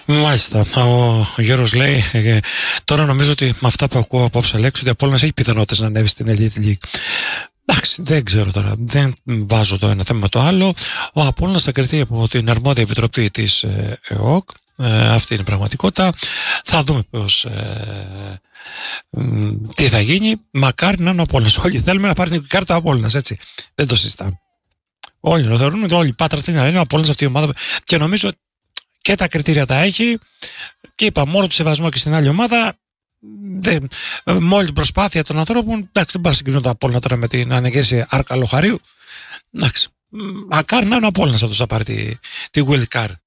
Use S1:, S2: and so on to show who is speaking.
S1: Μάλιστα. Ο Γιώργος λέει, τώρα νομίζω ότι με αυτά που ακούω απόψε, Αλέξη, ότι ο Απόλλωνας έχει πιθανότητες να ανέβει στην Elite League. Εντάξει, δεν ξέρω τώρα. Δεν βάζω το ένα θέμα με το άλλο. Ο Απόλλωνας θα κριθεί από την αρμόδια επιτροπή της ΕΟΚ. Αυτή είναι η πραγματικότητα. Θα δούμε τι θα γίνει. Μακάρι να είναι ο Απόλλωνας. Όλοι θέλουμε να πάρει την κάρτα ο Απόλλωνας, έτσι. Δεν το συζητάμε. Όλοι το θεωρούμε ότι όλοι Πάτρα θέλει να είναι ο Απόλλωνας αυτή η ομάδα. Και νομίζω και τα κριτήρια τα έχει. Και είπα, μόνο του σεβασμό και στην άλλη ομάδα. Με όλη την προσπάθεια των ανθρώπων, εντάξει, δεν πάει να συγκρίνω το Απόλλωνα τώρα με την αναγκαίσια Άρκα Λοχαρίου. Εντάξει, μακάρι να είναι ο Απόλλωνας αυτός θα πάρει τη Wild Card.